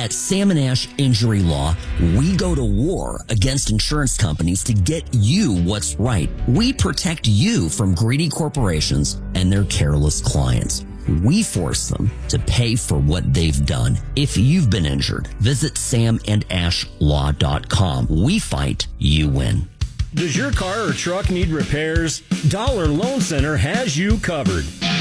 At Sam and Ash Injury Law, we go to war against insurance companies to get you what's right. We protect you from greedy corporations and their careless clients. We force them to pay for what they've done. If you've been injured, visit samandashlaw.com. We fight, you win. Does your car or truck need repairs? Dollar Loan Center has you covered.